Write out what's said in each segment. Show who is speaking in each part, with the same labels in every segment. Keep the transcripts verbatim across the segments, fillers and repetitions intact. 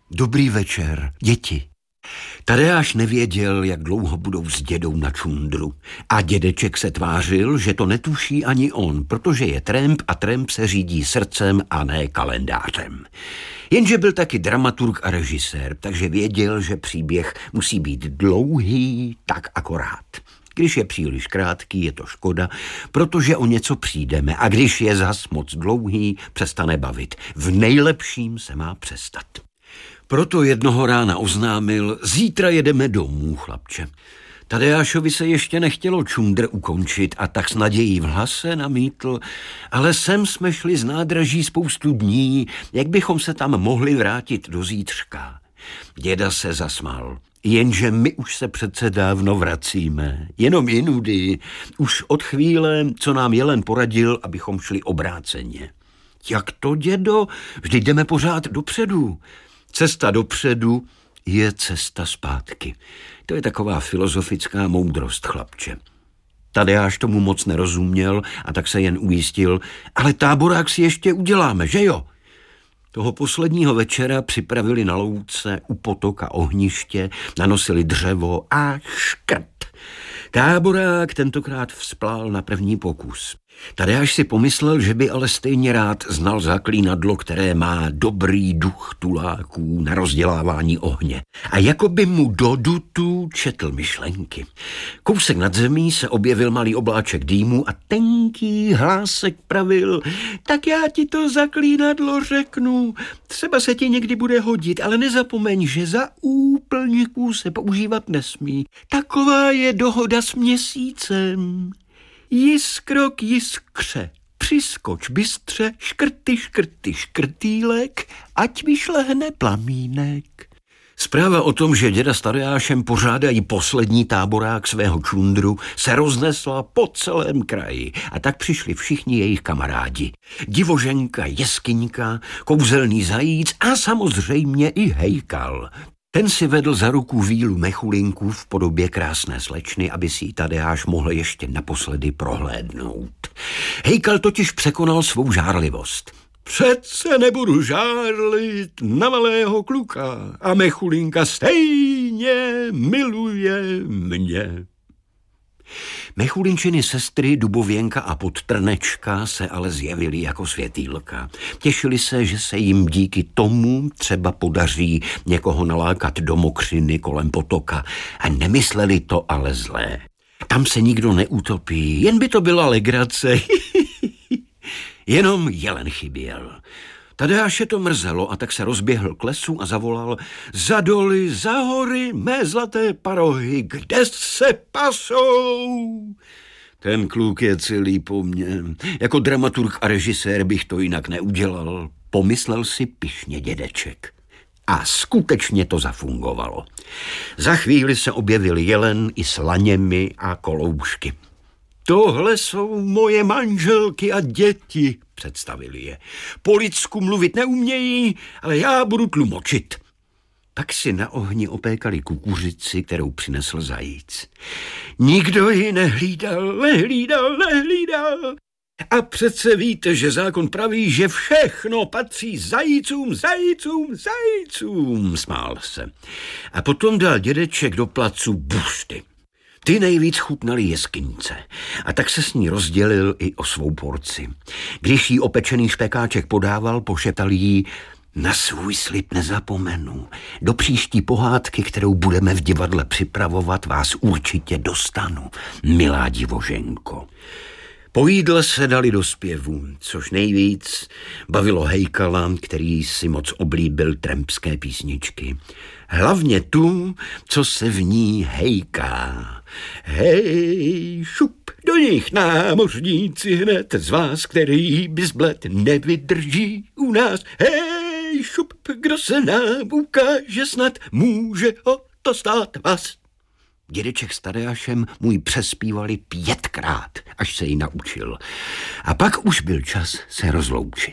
Speaker 1: Dobrý večer, děti. Tadeáš nevěděl, jak dlouho budou s dědou na čundru. A dědeček se tvářil, že to netuší ani on, protože je tramp a tramp se řídí srdcem a ne kalendářem. Jenže byl taky dramaturg a režisér, takže věděl, že příběh musí být dlouhý, tak akorát. Když je příliš krátký, je to škoda, protože o něco přijdeme a když je zas moc dlouhý, přestane bavit. V nejlepším se má přestat. Proto jednoho rána oznámil, zítra jedeme domů, chlapče. Tadeášovi se ještě nechtělo čundr ukončit a tak s nadějí v hlase namítl, ale sem jsme šli z nádraží spoustu dní, jak bychom se tam mohli vrátit do zítřka. Děda se zasmál. Jenže my už se přece dávno vracíme, jenom jinudy, už od chvíle, co nám Jelen poradil, abychom šli obráceně. Jak to, dědo? Vždyť jdeme pořád dopředu. Cesta dopředu je cesta zpátky. To je taková filozofická moudrost, chlapče. Tadeáš tomu moc nerozuměl a tak se jen ujistil, ale táborák si ještě uděláme, že jo? Toho posledního večera připravili na louce u potoka ohniště, nanosili dřevo a škrt. Táborák tentokrát vzplál na první pokus. Tadeáš si pomyslel, že by ale stejně rád znal zaklínadlo, které má dobrý duch tuláků na rozdělávání ohně. A jako by mu do dutu četl myšlenky. Kousek nad zemí se objevil malý obláček dýmu a tenký hlásek pravil, tak já ti to zaklínadlo řeknu. Třeba se ti někdy bude hodit, ale nezapomeň, že za úplníků se používat nesmí. Taková je dohoda s měsícem. Jiskro k jiskře, přiskoč bystře, škrty, škrty, škrtýlek, ať vyšlehne plamínek. Zpráva o tom, že děda s Tadeášem pořádají poslední táborák svého čundru, se roznesla po celém kraji a tak přišli všichni jejich kamarádi. Divoženka, jeskyňka, kouzelný zajíc a samozřejmě i Hejkal. Ten si vedl za ruku vílu Mechulinku v podobě krásné slečny, aby si ji Tadeáš mohl ještě naposledy prohlédnout. Hejkal totiž překonal svou žárlivost. Přece nebudu žárlit na malého kluka a Mechulinka stejně miluje mě. Mechulinčiny sestry Dubověnka a Podtrnečka se ale zjevily jako světýlka. Těšili se, že se jim díky tomu třeba podaří někoho nalákat do mokřiny kolem potoka a nemysleli to ale zlé. Tam se nikdo neutopí, jen by to byla legrace. Jenom Jelen chyběl. Tadeáše to mrzelo a tak se rozběhl k lesu a zavolal: za doly, za hory, mé zlaté parohy, kde se pasou? Ten kluk je celý po mně. Jako dramaturg a režisér bych to jinak neudělal, pomyslel si pyšně dědeček. A skutečně to zafungovalo. Za chvíli se objevil Jelen i s laněmi a koloušky. Tohle jsou moje manželky a děti, představili je. Po lidsku mluvit neumějí, ale já budu tlumočit. Pak si na ohni opékali kukuřici, kterou přinesl zajíc. Nikdo ji nehlídal, nehlídal, nehlídal. A přece víte, že zákon praví, že všechno patří zajícům, zajícům, zajícům, smál se. A potom dal dědeček do placu buřty. Ty nejvíc chutnali jeskyňce a tak se s ní rozdělil i o svou porci. Když jí opečený špekáček podával, pošeptal jí: na svůj slib nezapomenu. Do příští pohádky, kterou budeme v divadle připravovat, vás určitě dostanu, milá divoženko. Po jídle se dali do zpěvu, což nejvíc bavilo Hejkala, který si moc oblíbil trampské písničky. Hlavně tu, co se v ní hejká. Hej, šup, do nich námořníci hned, z vás, který by zbled nevydrží u nás. Hej, šup, kdo se nám ukáže, snad může o to stát vás. Dědeček s Tadeášem mu ji přespívali pětkrát, až se ji naučil. A pak už byl čas se rozloučit.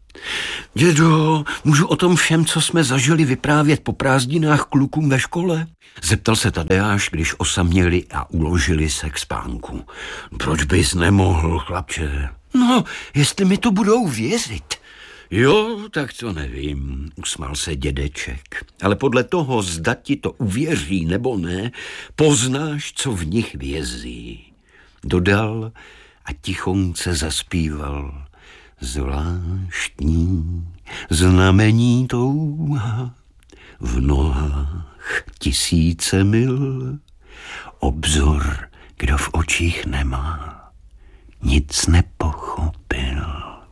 Speaker 1: Dědo, můžu o tom všem, co jsme zažili, vyprávět po prázdninách klukům ve škole? Zeptal se Tadeáš, když osaměli a uložili se k spánku. Proč bys nemohl, chlapče? No, jestli mi to budou věřit. Jo, tak to nevím, usmál se dědeček. Ale podle toho, zda ti to uvěří nebo ne, poznáš, co v nich vězí. Dodal a tichonce zaspíval. Zvláštní znamení touha, v nohách tisíce mil, obzor, kdo v očích nemá, nic nepochopil.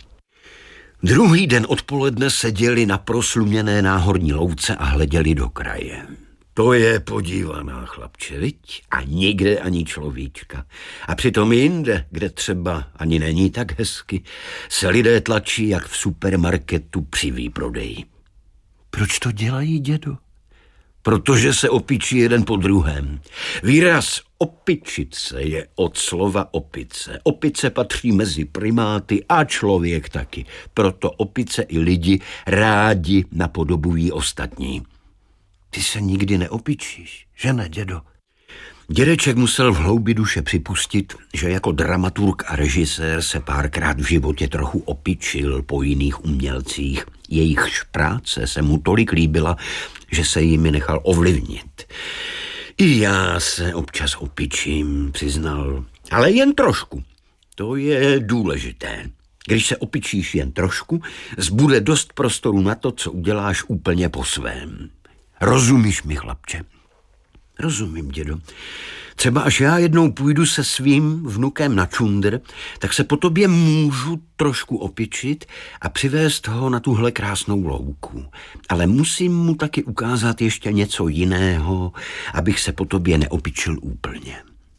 Speaker 1: Druhý den odpoledne seděli na prosluněné náhorní louce a hleděli do kraje. To je podívaná, chlapče, viď? A nikde ani človíčka. A přitom jinde, kde třeba ani není tak hezky, se lidé tlačí jak v supermarketu při výprodeji. Proč to dělají, dědo? Protože se opičí jeden po druhém. Výraz opičice je od slova opice. Opice patří mezi primáty a člověk taky. Proto opice i lidi rádi napodobují ostatní. Ty se nikdy neopičíš, že ne, dědo? Dědeček musel v hloubi duše připustit, že jako dramaturg a režisér se párkrát v životě trochu opičil po jiných umělcích. Jejichž práce se mu tolik líbila, že se jimi nechal ovlivnit. I já se občas opičím, přiznal, ale jen trošku. To je důležité. Když se opičíš jen trošku, zbude dost prostoru na to, co uděláš úplně po svém. Rozumíš mi, chlapče? Rozumím, dědo. Třeba až já jednou půjdu se svým vnukem na čundr, tak se po tobě můžu trošku opičit a přivést ho na tuhle krásnou louku. Ale musím mu taky ukázat ještě něco jiného, abych se po tobě neopičil úplně.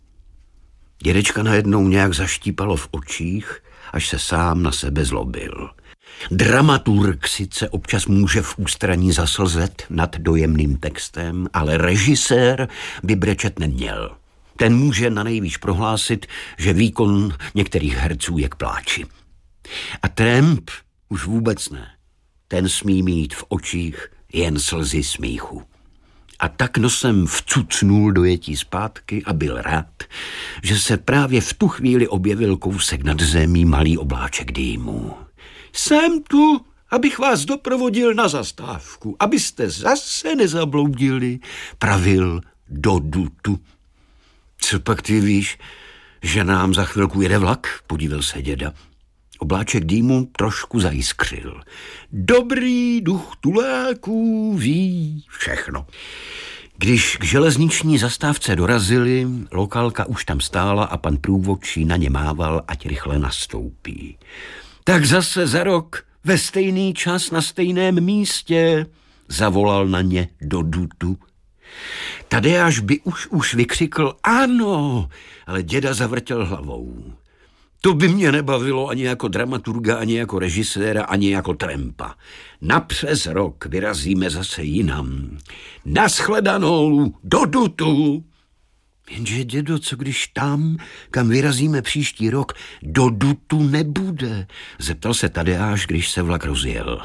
Speaker 1: Dědečka najednou nějak zaštípalo v očích, až se sám na sebe zlobil. Dramaturg sice občas může v ústraní zaslzet nad dojemným textem, ale režisér by brečet neměl. Ten může nanejvýš prohlásit, že výkon některých herců je k pláči. A Tramp už vůbec ne. Ten smí mít v očích jen slzy smíchu. A tak nosem vcucnul dojetí zpátky a byl rád, že se právě v tu chvíli objevil kousek nad zemí malý obláček dýmu. Jsem tu, abych vás doprovodil na zastávku, abyste zase nezabloudili, pravil do dutu. Co pak ty víš, že nám za chvilku jede vlak, podíval se děda. Obláček dýmu trošku zajiskřil. Dobrý duch tuláků ví všechno. Když k železniční zastávce dorazili, lokálka už tam stála a pan průvodčí na ně mával, ať rychle nastoupí. Tak zase za rok, ve stejný čas na stejném místě, zavolal na ně do dutu. Tadeáš by už už vykřikl ano, ale děda zavrtěl hlavou. To by mě nebavilo ani jako dramaturga, ani jako režiséra, ani jako Trampa. Napřes rok vyrazíme zase jinam. Naschledanou do dutu. Jenže dědo, co když tam, kam vyrazíme příští rok, do dutu nebude? Zeptal se Tadeáš, když se vlak rozjel.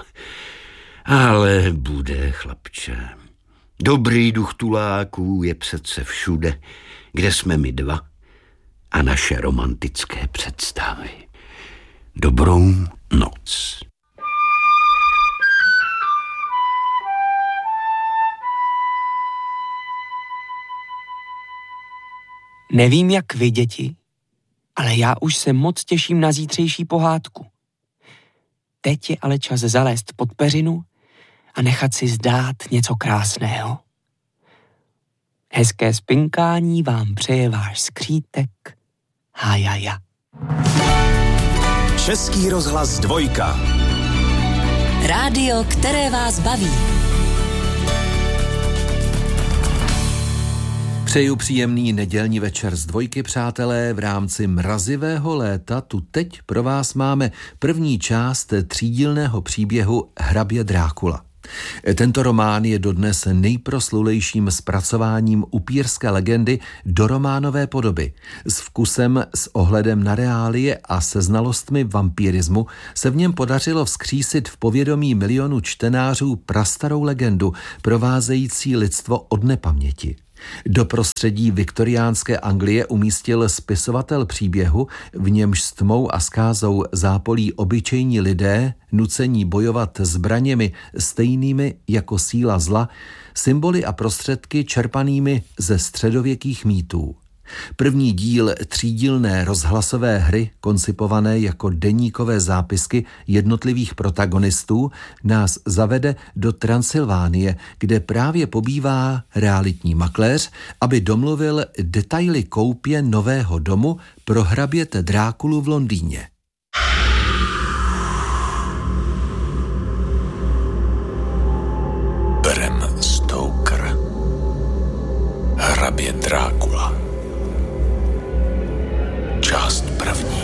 Speaker 1: Ale bude, chlapče. Dobrý duch tuláků je přece všude, kde jsme my dva a naše romantické představy. Dobrou noc.
Speaker 2: Nevím, jak vy, děti, ale já už se moc těším na zítřejší pohádku. Teď je ale čas zalézt pod peřinu a nechat si zdát něco krásného. Hezké spinkání vám přeje váš skřítek Hájaja.
Speaker 3: Český rozhlas dvojka.
Speaker 4: Rádio, které vás baví.
Speaker 5: Přeju příjemný nedělní večer z dvojky, přátelé. V rámci mrazivého léta tu teď pro vás máme první část třídílného příběhu Hrabě Drákula. Tento román je dodnes nejproslulejším zpracováním upírské legendy do románové podoby. S vkusem, s ohledem na reálie a se znalostmi vampírismu se v něm podařilo vzkřísit v povědomí milionu čtenářů prastarou legendu, provázející lidstvo od nepaměti. Do prostředí viktoriánské Anglie umístil spisovatel příběhu, v němž s tmou a zkázou zápolí obyčejní lidé, nucení bojovat zbraněmi stejnými jako síla zla, symboly a prostředky čerpanými ze středověkých mýtů. První díl třídílné rozhlasové hry, koncipované jako deníkové zápisky jednotlivých protagonistů, nás zavede do Transylvánie, kde právě pobývá realitní makléř, aby domluvil detaily koupě nového domu pro hraběte Drákulu v Londýně.
Speaker 3: Bram Stoker, Hrabě Drákula. Část první.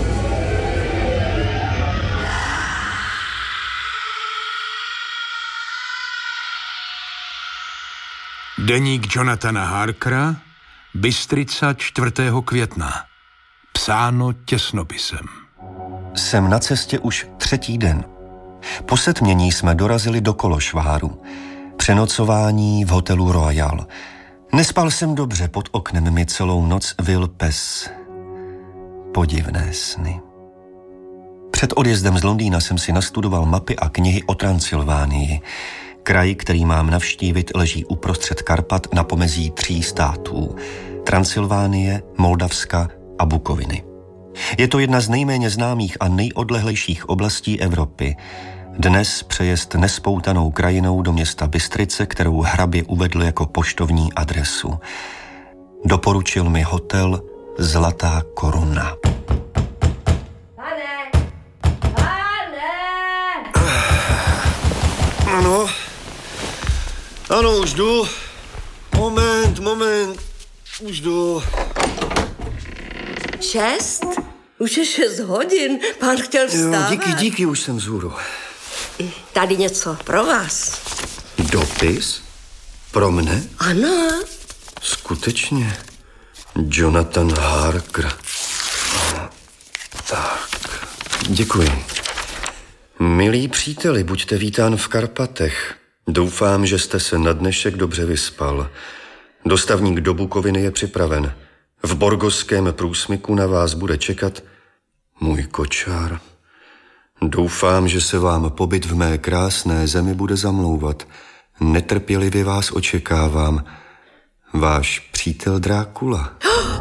Speaker 3: Deník Jonathana Harkera, Bystrica čtvrtého května. Psáno těsnopisem.
Speaker 4: Jsem na cestě už třetí den. Po setmění jsme dorazili do Kološváru. Přenocování v hotelu Royal. Nespal jsem dobře, pod oknem mi celou noc vil pes. Podivné sny. Před odjezdem z Londýna jsem si nastudoval mapy a knihy o Transylvánii. Kraj, který mám navštívit, leží uprostřed Karpat na pomezí tří států. Transylvánie, Moldavska a Bukoviny. Je to jedna z nejméně známých a nejodlehlejších oblastí Evropy. Dnes přejezd nespoutanou krajinou do města Bystrice, kterou hrabě uvedl jako poštovní adresu. Doporučil mi hotel Zlatá koruna.
Speaker 6: Pane! Pane!
Speaker 4: Ano. Ano, už jdu. Moment, moment. Už jdu.
Speaker 6: Šest? Už je šest hodin. Pán chtěl vstávat.
Speaker 4: Jo, díky, díky, už jsem vzhůru.
Speaker 6: Tady něco pro vás.
Speaker 4: Dopis? Pro mne?
Speaker 6: Ano.
Speaker 4: Skutečně. Jonathan Harker. Tak, děkuji. Milí příteli, buďte vítán v Karpatech. Doufám, že jste se na dnešek dobře vyspal. Dostavník do Bukoviny je připraven. V Borgoském průsmyku na vás bude čekat můj kočár. Doufám, že se vám pobyt v mé krásné zemi bude zamlouvat. Netrpělivě vás očekávám. Váš přítel Drákula.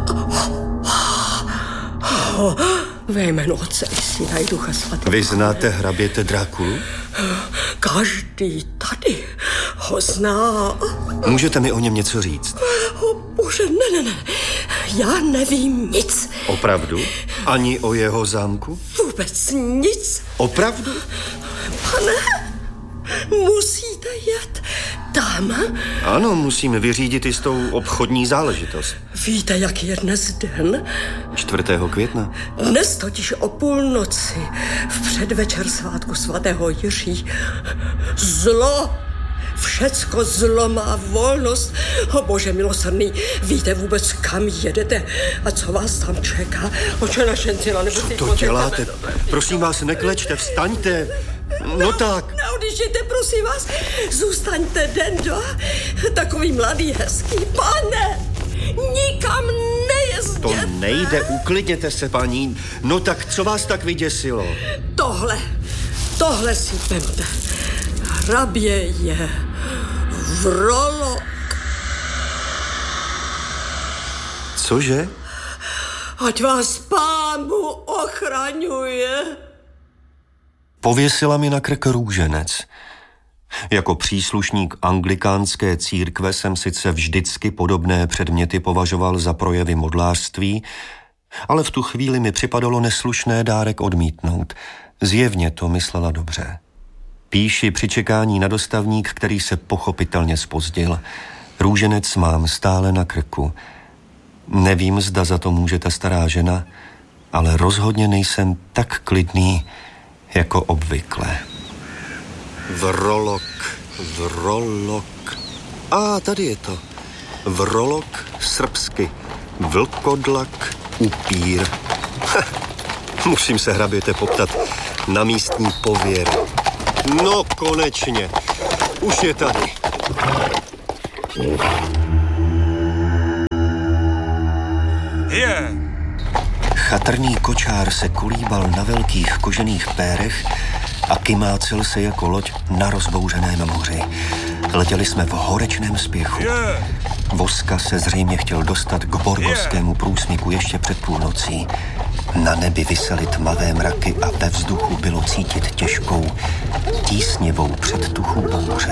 Speaker 6: Ve jménu Otce i Syna i Ducha Svatého.
Speaker 4: Vy znáte hraběte Drákulu?
Speaker 6: Každý tady ho zná.
Speaker 4: Můžete mi o něm něco říct?
Speaker 6: O bože, ne, ne, ne. Já nevím nic.
Speaker 4: Opravdu? Ani o jeho zámku?
Speaker 6: Vůbec nic.
Speaker 4: Opravdu?
Speaker 6: Pane, musíte jet tam.
Speaker 4: Ano, musíme vyřídit jistou obchodní záležitost.
Speaker 6: Víte, jak je dnes den?
Speaker 4: čtvrtého května.
Speaker 6: Dnes totiž o půlnoci, v předvečer svátku svatého Jiří. Zlo, všecko zlo má volnost. O bože milosrdný, víte vůbec, kam jedete a co vás tam čeká? Oče našencila, nebo
Speaker 4: Co to děláte? Prosím vás, neklečte, vstaňte. No tak.
Speaker 6: Neodjížděte, prosím vás. Zůstaňte den, dva. Takový mladý, hezký. Pane, nikam nejezděte.
Speaker 4: To nejde, uklidněte se, paní. No tak, co vás tak vyděsilo?
Speaker 6: Tohle, tohle si vemte. Hrabě je vrolok.
Speaker 4: Cože?
Speaker 6: Ať vás Pán Bůh ochraňuje.
Speaker 4: Pověsila mi na krk růženec. Jako příslušník anglikánské církve jsem sice vždycky podobné předměty považoval za projevy modlářství, ale v tu chvíli mi připadalo neslušné dárek odmítnout. Zjevně to myslela dobře. Píši při čekání na dostavník, který se pochopitelně zpozdil. Růženec mám stále na krku. Nevím, zda za to může ta stará žena, ale rozhodně nejsem tak klidný jako obvykle. Vrolok, vrolok. A, tady je to. Vrolok srbsky. Vlkodlak, upír. Ha, musím se hraběte poptat na místní pověr. No, konečně. Už je tady.
Speaker 3: Je!
Speaker 4: Chatrný kočár se kulíbal na velkých kožených pérech a kymácel se jako loď na rozbouřeném moři. Letěli jsme v horečném spěchu.
Speaker 3: Je!
Speaker 4: Voska se zřejmě chtěl dostat k borgovskému průsmyku ještě před půlnocí. Na nebi visely tmavé mraky a ve vzduchu bylo cítit těžkou, tísnivou předtuchu bouře.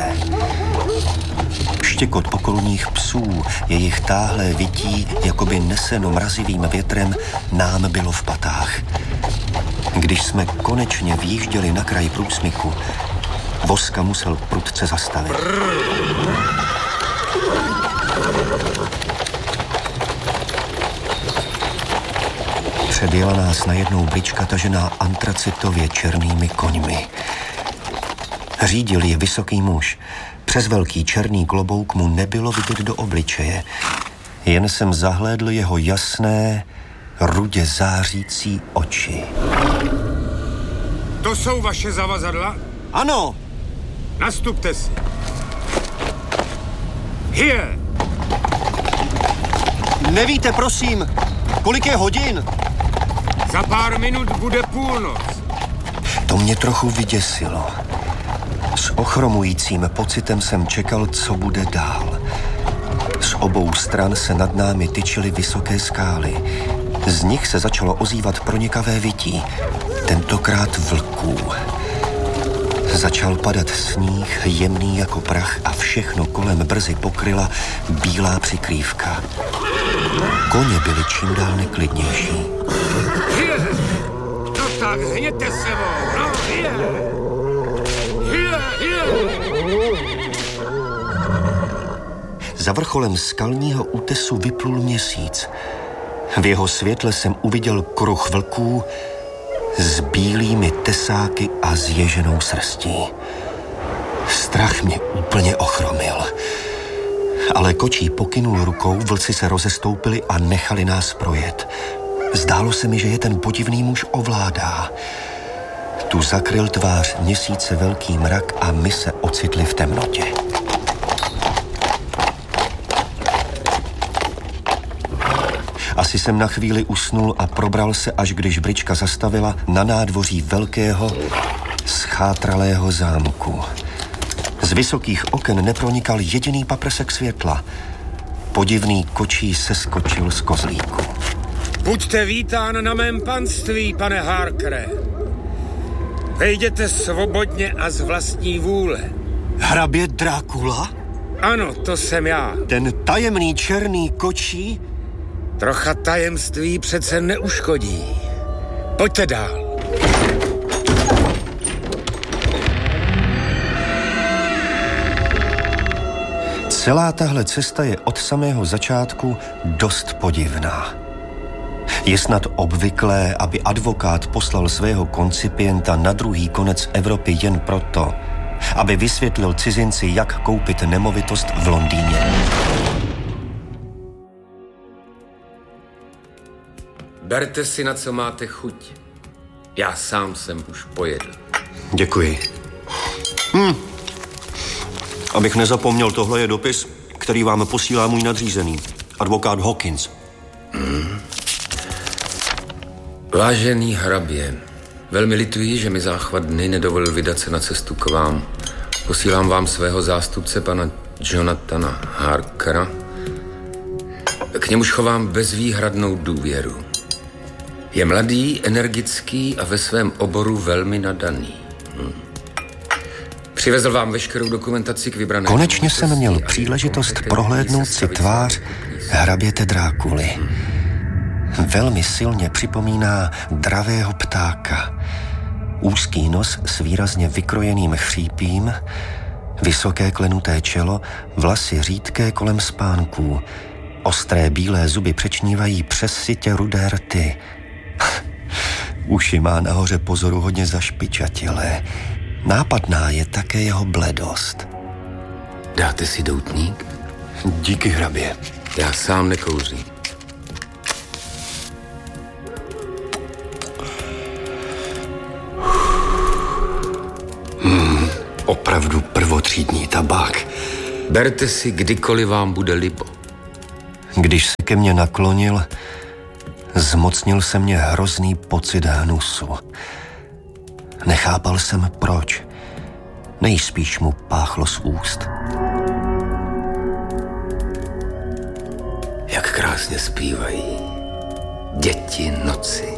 Speaker 4: Štěkot okolních psů, jejich táhlé vytí, jakoby neseno mrazivým větrem, nám bylo v patách. Když jsme konečně výjížděli na kraj průsmyku, Voska musel prudce zastavit. Předjela nás najednou brička tažená antracitově černými koňmi. Řídil ji vysoký muž. Přes velký černý klobouk mu nebylo vidět do obličeje. Jen jsem zahlédl jeho jasné, rudě zářící oči.
Speaker 3: To jsou vaše zavazadla?
Speaker 4: Ano!
Speaker 3: Nastupte si. Here!
Speaker 4: Nevíte, prosím, kolik je hodin?
Speaker 3: Za pár minut bude půlnoc.
Speaker 4: To mě trochu vyděsilo. S ochromujícím pocitem jsem čekal, co bude dál. Z obou stran se nad námi tyčily vysoké skály. Z nich se začalo ozývat pronikavé vytí, tentokrát vlků. Začal padat sníh, jemný jako prach, a všechno kolem brzy pokryla bílá přikrývka. Koně byly čím dál neklidnější.
Speaker 3: Here! No tak hněte sebou, no here! Here, here!
Speaker 4: Za vrcholem skalního útesu vyplul měsíc. V jeho světle jsem uviděl kruh vlků s bílými tesáky a zježenou srstí. Strach mě úplně ochromil. Ale kočí pokynul rukou, vlci se rozestoupili a nechali nás projet. Zdálo se mi, že je ten podivný muž ovládá. Tu zakryl tvář měsíce velký mrak a my se ocitli v temnotě. Asi jsem na chvíli usnul a probral se, až když brička zastavila na nádvoří velkého, schátralého zámku. Z vysokých oken nepronikal jediný paprsek světla. Podivný kočí seskočil z kozlíku.
Speaker 3: Buďte vítán na mém panství, pane Harkere. Vejděte svobodně a z vlastní vůle.
Speaker 4: Hrabě Drákula?
Speaker 3: Ano, to jsem já.
Speaker 4: Ten tajemný černý kočí?
Speaker 3: Trocha tajemství přece neuškodí. Pojďte dál.
Speaker 4: Celá tahle cesta je od samého začátku dost podivná. Je snad obvyklé, aby advokát poslal svého koncipienta na druhý konec Evropy jen proto, aby vysvětlil cizinci, jak koupit nemovitost v Londýně.
Speaker 7: Berte si, na co máte chuť. Já sám jsem už pojedl.
Speaker 4: Děkuji. Hm. Abych nezapomněl, tohle je dopis, který vám posílá můj nadřízený, advokát Hawkins.
Speaker 7: Hmm. Vážený hrabě, velmi lituji, že mi záchvat dny nedovolil vydat se na cestu k vám. Posílám vám svého zástupce, pana Jonathana Harkera. K němuž chovám bezvýhradnou důvěru. Je mladý, energický a ve svém oboru velmi nadaný. Hm. Přivezl vám veškerou dokumentaci k vybrané...
Speaker 4: Konečně jsem měl příležitost prohlédnout si tvář hraběte Drákuly. Velmi silně připomíná dravého ptáka. Úzký nos s výrazně vykrojeným chřípím, vysoké klenuté čelo, vlasy řídké kolem spánků. Ostré bílé zuby přečnívají přes sitě rudé rty. Uši má nahoře pozoruhodně zašpičatělé. Nápadná je také jeho bledost.
Speaker 7: Dáte si doutník?
Speaker 4: Díky, hrabě.
Speaker 7: Já sám nekouřím.
Speaker 4: Hmm, opravdu prvotřídní tabák.
Speaker 7: Berte si, kdykoliv vám bude libo.
Speaker 4: Když se ke mně naklonil, Zmocnil se mě hrozný pocit hnusu. Nechápal jsem proč. Nejspíš mu páchlo z úst.
Speaker 7: Jak krásně zpívají děti noci.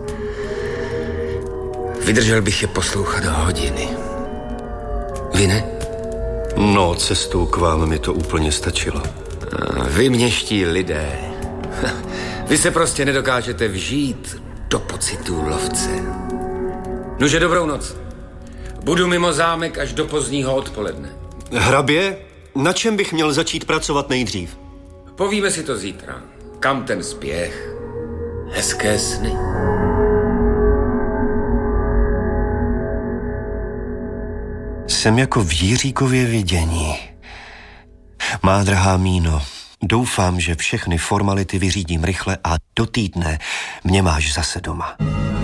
Speaker 7: Vydržel bych je poslouchat hodiny. Vy ne?
Speaker 4: No, cestou k vám mi to úplně stačilo.
Speaker 7: Vy měští lidé. Vy se prostě nedokážete vžít do pocitů lovce. Nože, dobrou noc. Budu mimo zámek až do pozdního odpoledne.
Speaker 4: Hrabě, na čem bych měl začít pracovat nejdřív?
Speaker 7: Povíme si to zítra. Kam ten spěch? Hezké sny.
Speaker 4: Jsem jako v Jiříkově vidění. Má drahá Míno, doufám, že všechny formality vyřídím rychle a do týdne mě máš zase doma.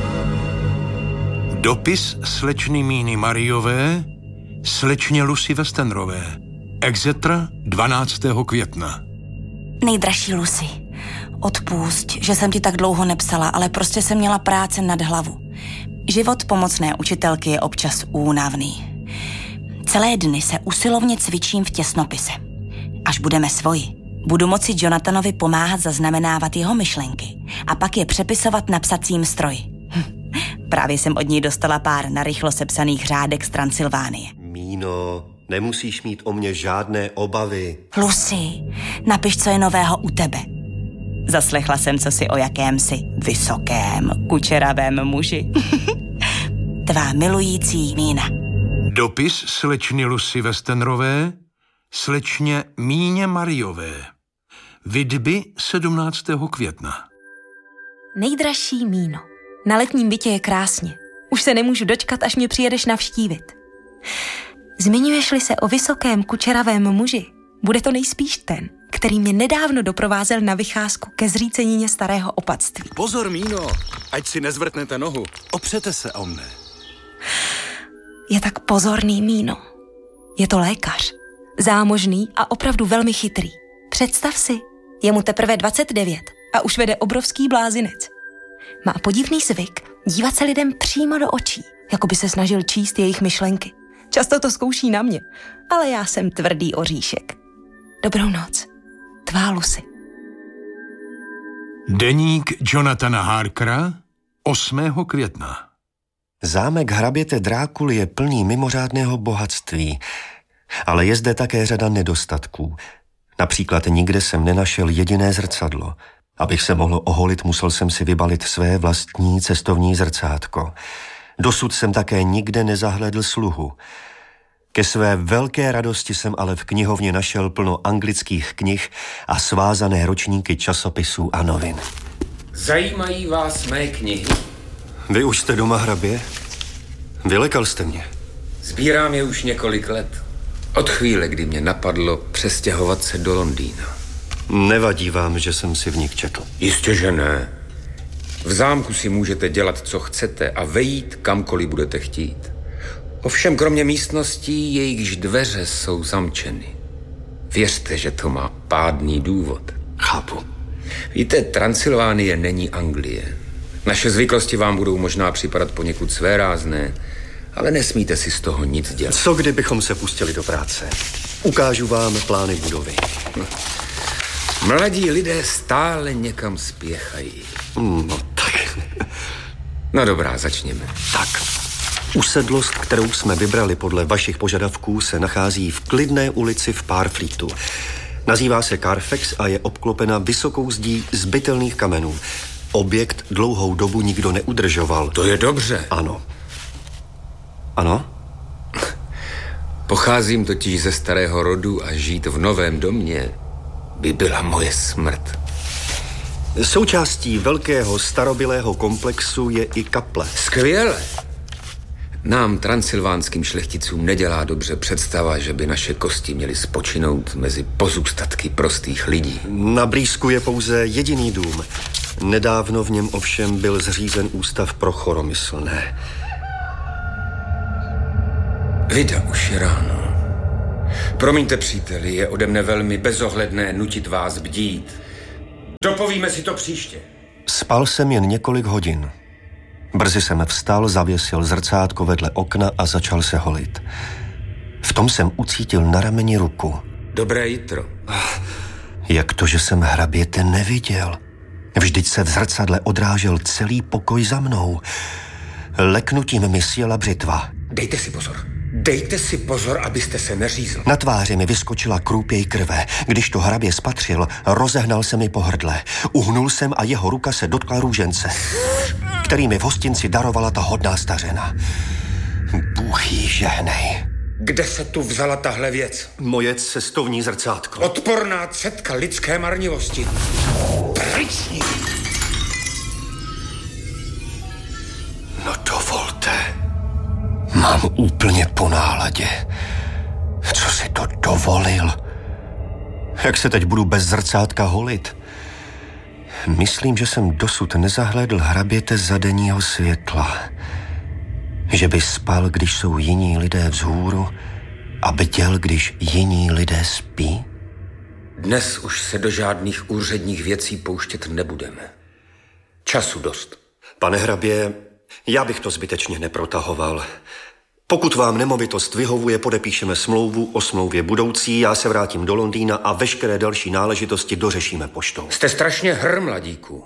Speaker 8: Dopis slečny Míny Mariové, slečně Lucy Westenrové. Exeter, dvanáctého května.
Speaker 9: Nejdražší Lucy, odpusť, že jsem ti tak dlouho nepsala, ale prostě jsem měla práce nad hlavu. Život pomocné učitelky je občas únavný. Celé dny se usilovně cvičím v těsnopise. Až budeme svoji, budu moci Jonathanovi pomáhat zaznamenávat jeho myšlenky a pak je přepisovat na psacím stroji. Právě jsem od něj dostala pár narychlo sepsaných řádek z Transylvánie.
Speaker 4: Míno, nemusíš mít o mě žádné obavy.
Speaker 9: Lucy, napiš, co je nového u tebe. Zaslechla jsem cosi o jakémsi vysokém, kučeravém muži. Tvá milující Mína.
Speaker 8: Dopis slečny Lucy Westenrové, slečně Míně Mariové. Vidby sedmnáctého května.
Speaker 10: Nejdražší Míno, na letním bytě je krásně. Už se nemůžu dočkat, až mě přijedeš navštívit. Zmiňuješ-li se o vysokém kučeravém muži, bude to nejspíš ten, který mě nedávno doprovázel na vycházku ke zřícenině starého opatství.
Speaker 11: Pozor, Míno, ať si nezvrtnete nohu. Opřete se o mne.
Speaker 10: Je tak pozorný, Míno. Je to lékař. Zámožný a opravdu velmi chytrý. Představ si, je mu teprve dvacet devět a už vede obrovský blázinec. Má podivný zvyk dívat se lidem přímo do očí, jako by se snažil číst jejich myšlenky. Často to zkouší na mě, ale já jsem tvrdý oříšek. Dobrou noc. Tvá Lucy.
Speaker 8: Deník Jonathana Harkera, osmého května.
Speaker 4: Zámek hraběte Drákuly je plný mimořádného bohatství, ale je zde také řada nedostatků. Například nikde jsem nenašel jediné zrcadlo. Abych se mohl oholit, musel jsem si vybalit své vlastní cestovní zrcátko. Dosud jsem také nikde nezahledl sluhu. Ke své velké radosti jsem ale v knihovně našel plno anglických knih a svázané ročníky časopisů a novin.
Speaker 7: Zajímají vás mé knihy?
Speaker 4: Vy už jste doma, hrabě? Vylekal jste mě.
Speaker 7: Sbírám je už několik let. Od chvíle, kdy mě napadlo přestěhovat se do Londýna.
Speaker 4: Nevadí vám, že jsem si v nich četl?
Speaker 7: Jistě, že ne. V zámku si můžete dělat, co chcete a vejít kamkoliv budete chtít. Ovšem kromě místností, jejichž dveře jsou zamčeny. Věřte, že to má pádný důvod.
Speaker 4: Chápu.
Speaker 7: Víte, Transylvánie není Anglie. Naše zvyklosti vám budou možná připadat poněkud svérázné, ale nesmíte si z toho nic dělat.
Speaker 4: Co kdybychom se pustili do práce? Ukážu vám plány budovy.
Speaker 7: Mladí lidé stále někam spěchají.
Speaker 4: No tak.
Speaker 7: No dobrá, začněme.
Speaker 4: Tak. Usedlost, kterou jsme vybrali podle vašich požadavků, se nachází v klidné ulici v Párfleetu. Nazývá se Carfax a je obklopena vysokou zdí z bytelných kamenů. Objekt dlouhou dobu nikdo neudržoval.
Speaker 7: To je dobře.
Speaker 4: Ano. Ano?
Speaker 7: Pocházím totiž ze starého rodu a žít v novém domě by byla moje smrt.
Speaker 4: Součástí velkého starobylého komplexu je i kaple.
Speaker 7: Skvěle. Nám, transylvánským šlechticům, nedělá dobře představa, že by naše kosti měly spočinout mezi pozůstatky prostých lidí.
Speaker 4: Na blízku je pouze jediný dům. Nedávno v něm ovšem byl zřízen ústav pro choromyslné.
Speaker 7: Vida, už je ráno. Promiňte, příteli, je ode mne velmi bezohledné nutit vás bdít. Dopovíme si to příště.
Speaker 4: Spal jsem jen několik hodin. Brzy jsem vstal, zavěsil zrcátko vedle okna a začal se holit. V tom jsem ucítil na rameni ruku.
Speaker 7: Dobré jitro.
Speaker 4: Jak to, že jsem hraběte neviděl? Vždyť se v zrcadle odrážel celý pokoj za mnou. Leknutím mi sjela břitva.
Speaker 7: Dejte si pozor. Dejte si pozor, abyste se neřízl.
Speaker 4: Na tváři mi vyskočila krůpěj krve. Když to hrabě spatřil, rozehnal se mi po hrdle. Uhnul jsem a jeho ruka se dotkla růžence, který mi v hostinci darovala ta hodná stařena. Bůh jí žehnej.
Speaker 7: Kde se tu vzala tahle věc?
Speaker 4: Moje cestovní zrcátko.
Speaker 7: Odporná třetka lidské marnivosti. Pryč s ní.
Speaker 4: No dovolte. Mám úplně po náladě. Co si to dovolil? Jak se teď budu bez zrcátka holit? Myslím, že jsem dosud nezahlédl hraběte za denního světla. Že by spal, když jsou jiní lidé vzhůru, a bděl, když jiní lidé spí?
Speaker 7: Dnes už se do žádných úředních věcí pouštět nebudeme. Času dost.
Speaker 4: Pane hrabě, já bych to zbytečně neprotahoval. Pokud vám nemovitost vyhovuje, podepíšeme smlouvu o smlouvě budoucí, já se vrátím do Londýna a veškeré další náležitosti dořešíme poštou.
Speaker 7: Jste strašně hr, mladíku.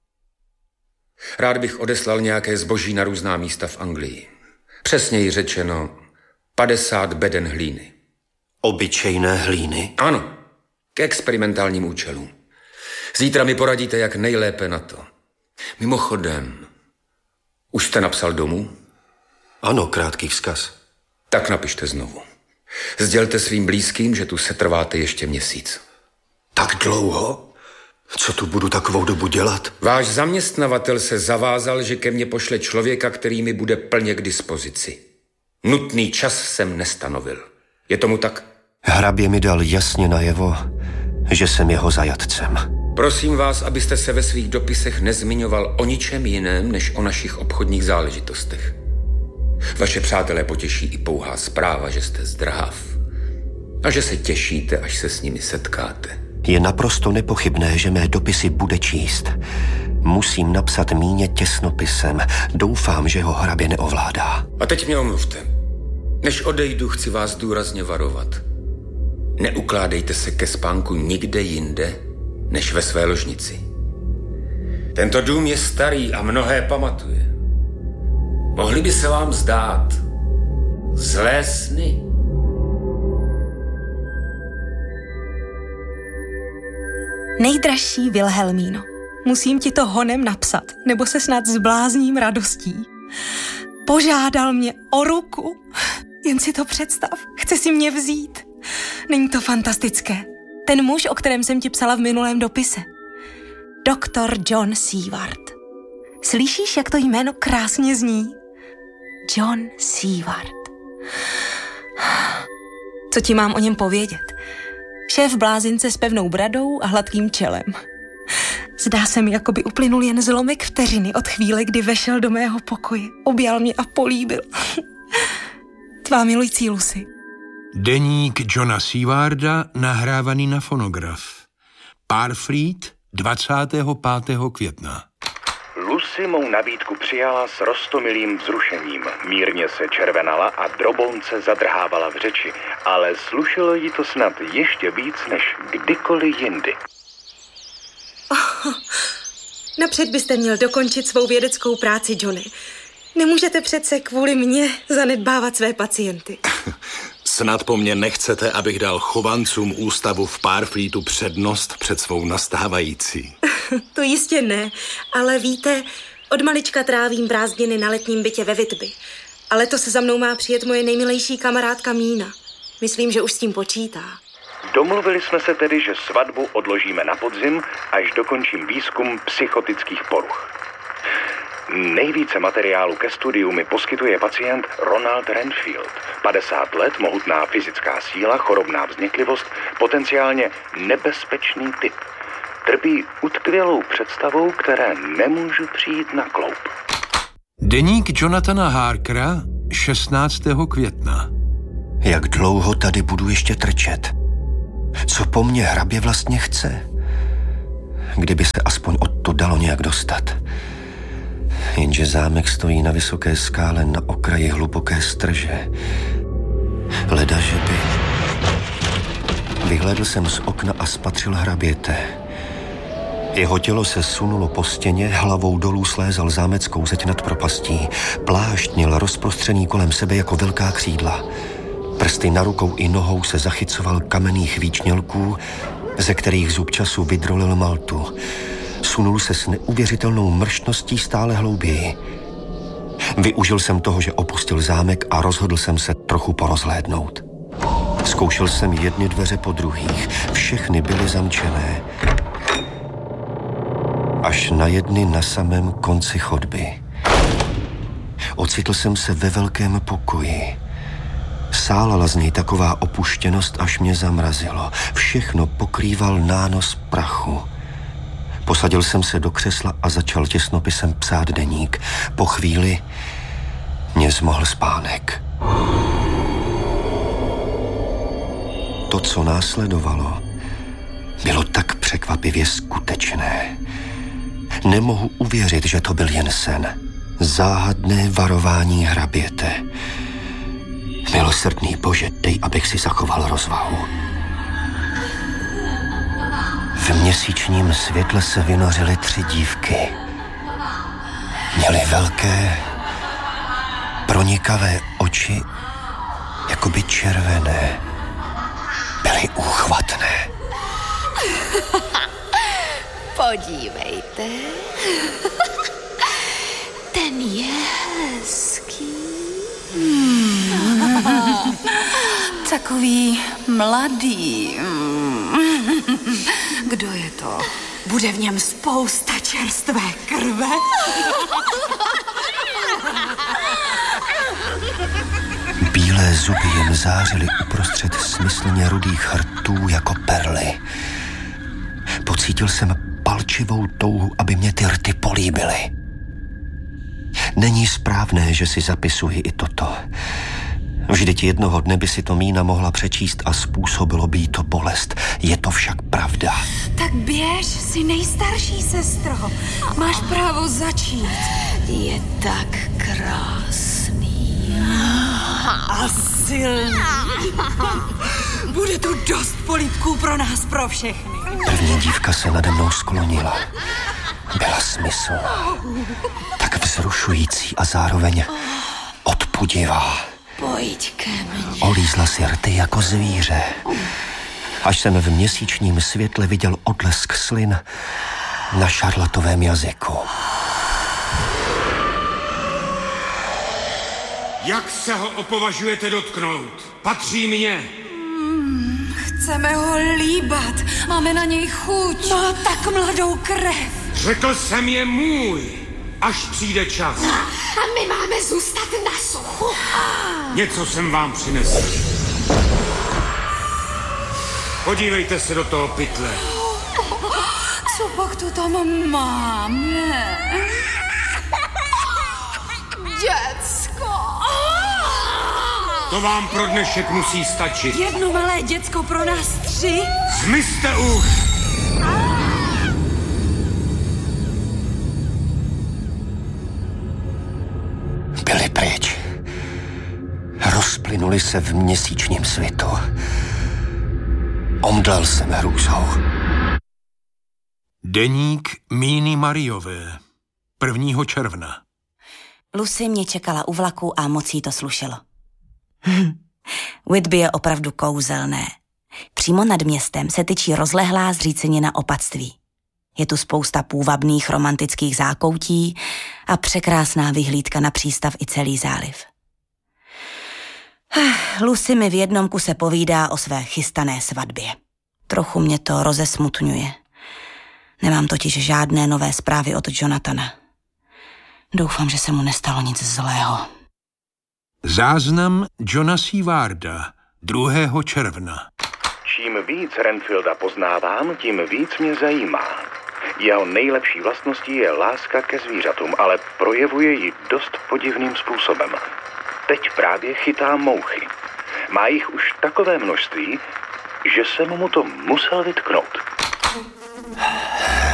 Speaker 7: Rád bych odeslal nějaké zboží na různá místa v Anglii. Přesněji řečeno, padesát beden hlíny.
Speaker 4: Obyčejné hlíny?
Speaker 7: Ano, k experimentálním účelům. Zítra mi poradíte, jak nejlépe na to. Mimochodem, už jste napsal domů?
Speaker 4: Ano, krátký vzkaz.
Speaker 7: Tak napište znovu. Sdělte svým blízkým, že tu setrváte ještě měsíc.
Speaker 4: Tak dlouho? Co tu budu takovou dobu dělat?
Speaker 7: Váš zaměstnavatel se zavázal, že ke mně pošle člověka, který mi bude plně k dispozici. Nutný čas jsem nestanovil. Je tomu tak?
Speaker 4: Hrabě mi dal jasně najevo, že jsem jeho zajatcem.
Speaker 7: Prosím vás, abyste se ve svých dopisech nezmiňoval o ničem jiném, než o našich obchodních záležitostech. Vaše přátelé potěší i pouhá zpráva, že jste zdrav a že se těšíte, až se s nimi setkáte.
Speaker 4: Je naprosto nepochybné, že mé dopisy bude číst. Musím napsat míně těsnopisem. Doufám, že ho hrabě neovládá.
Speaker 7: A teď mě omluvte. Než odejdu, chci vás důrazně varovat. Neukládejte se ke spánku nikde jinde, než ve své ložnici. Tento dům je starý a mnohé pamatuje. Mohly by se vám zdát zlé sny.
Speaker 10: Nejdražší Vilhelmíno, musím ti to honem napsat, nebo se snad zblázním radostí. Požádal mě o ruku. Jen si to představ, chce si mě vzít. Není to fantastické? Ten muž, o kterém jsem ti psala v minulém dopise. Doktor John Seward. Slyšíš, jak to jméno krásně zní? John Seward. Co ti mám o něm povědět? Šéf blázince s pevnou bradou a hladkým čelem. Zdá se mi, jako by uplynul jen zlomek vteřiny od chvíle, kdy vešel do mého pokoje, objal mě a políbil. Tvá milující Lucy.
Speaker 8: Deník Johna Sewarda nahrávaný na fonograf. Parfleet, dvacátého pátého května.
Speaker 12: Lucy mou nabídku přijala s roztomilým vzrušením. Mírně se červenala a drobonce zadrhávala v řeči, ale slušelo jí to snad ještě víc než kdykoliv jindy.
Speaker 10: Oh, napřed byste měl dokončit svou vědeckou práci, Johnny. Nemůžete přece kvůli mně zanedbávat své pacienty.
Speaker 11: Snad po mně nechcete, abych dal chovancům ústavu v Parfleetu přednost před svou nastávající.
Speaker 10: To jistě ne, ale víte, od malička trávím prázdniny na letním bytě ve Whitby. A letos se za mnou má přijet moje nejmilejší kamarádka Mína. Myslím, že už s tím počítá.
Speaker 12: Domluvili jsme se tedy, že svatbu odložíme na podzim, až dokončím výzkum psychotických poruch. Nejvíce materiálu ke studiu mi poskytuje pacient Ronald Renfield. padesát let, mohutná fyzická síla, chorobná vznětlivost, potenciálně nebezpečný typ. Trpí utkvělou představou, které nemůžu přijít na kloup.
Speaker 8: Deník Jonathana Harkera, šestnáctého května.
Speaker 4: Jak dlouho tady budu ještě trčet? Co po mně hrabě vlastně chce? kdyby se aspoň odtud dalo nějak dostat. Jenže zámek stojí na vysoké skále na okraji hluboké strže. Leda, že by... Vyhlédl jsem z okna a spatřil hraběte. Jeho tělo se sunulo po stěně, hlavou dolů slézal zámeckou zeď nad propastí. Plášť měl rozprostřený kolem sebe jako velká křídla. Prsty na rukou i nohou se zachycoval kamenných výčnělků, ze kterých zub času vydrolil maltu. Sunul se s neuvěřitelnou mrštností stále hlouběji. Využil jsem toho, že opustil zámek a rozhodl jsem se trochu porozhlédnout. Zkoušel jsem jedny dveře po druhých. Všechny byly zamčené. Až na jedny na samém konci chodby. Ocitl jsem se ve velkém pokoji. Sálala z něj taková opuštěnost, až mě zamrazilo. Všechno pokrýval nános prachu. Posadil jsem se do křesla a začal těsnopisem psát deník. Po chvíli mě zmohl spánek. To, co následovalo, bylo tak překvapivě skutečné. Nemohu uvěřit, že to byl jen sen. Záhadné varování hraběte. Milosrdný Bože, dej, abych si zachoval rozvahu. V měsíčním světle se vynořily tři dívky. Měly velké, pronikavé oči, jakoby červené. Byly úchvatné.
Speaker 13: Podívejte. Ten je hezký.
Speaker 9: Hmm. Takový mladý.
Speaker 13: Kdo je to? Bude v něm spousta čerstvé krve.
Speaker 4: Bílé zuby jen zářily uprostřed smyslně rudých rtů jako perly. Pocítil jsem palčivou touhu, aby mě ty rty políbily. Není správné, že si zapisuji i toto. Vždyť jednoho dne by si to Mína mohla přečíst a způsobilo by jí to bolest. Je to však pravda.
Speaker 13: Tak běž, jsi nejstarší, sestro. Máš právo začít. Je tak krásný. A silný. Bude tu dost polibků pro nás, pro všechny.
Speaker 4: První dívka se nade mnou sklonila. Byla smyslná. Tak vzrušující a zároveň odpudivá.
Speaker 13: Pojď ke mně.
Speaker 4: Olízla si rty jako zvíře. Až jsem v měsíčním světle viděl odlesk slin na šarlatovém jazyku.
Speaker 3: Jak se ho opovažujete dotknout? Patří mně.
Speaker 13: Hmm, chceme ho líbat. Máme na něj chuť. Má tak mladou krev.
Speaker 3: Řekl jsem, je můj. Až přijde čas.
Speaker 13: A my máme zůstat na suchu.
Speaker 3: Něco jsem vám přinesl. Podívejte se do toho pytle.
Speaker 13: Co pak tu tam máme? Děcko.
Speaker 3: To vám pro dnešek musí stačit.
Speaker 13: Jedno malé děcko pro nás tři?
Speaker 3: Zmizte už!
Speaker 4: Byli pryč. Rozplynuli se v měsíčním svitu. Omdlel jsem hrůzou.
Speaker 8: Deník Míny Mariové, prvního června.
Speaker 9: Lucy mě čekala u vlaku a moc jí to slušelo. Whitby je opravdu kouzelné. Přímo nad městem se tyčí rozlehlá zřícenina opatství. Je tu spousta půvabných romantických zákoutí a překrásná vyhlídka na přístav i celý záliv. Lucy mi v jednom kuse povídá o své chystané svatbě. Trochu mě to rozesmutňuje. Nemám totiž žádné nové zprávy od Jonathana. Doufám, že se mu nestalo nic zlého.
Speaker 8: Záznam Johna Seawarda, druhého června.
Speaker 12: Čím víc Renfielda poznávám, tím víc mě zajímá. Jeho nejlepší vlastností je láska ke zvířatům, ale projevuje ji dost podivným způsobem. Teď právě chytá mouchy. Má jich už takové množství, že jsem mu to musel vytknout.